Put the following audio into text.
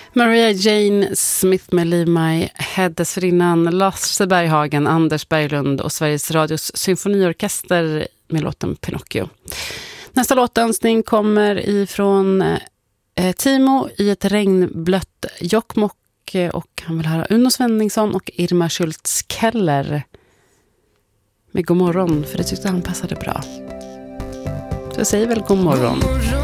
Maria Jane Smith med Leave My Head, dessförinnan Lasse Berghagen, Anders Berglund och Sveriges Radios symfoniorkester med låten Pinocchio. Nästa låtönskning kommer ifrån Timo i ett regnblött Jokkmokk, och han vill höra Uno Svenningsson och Irma Schultz Keller med God morgon, för det tyckte han passade bra. Så jag säger väl god morgon.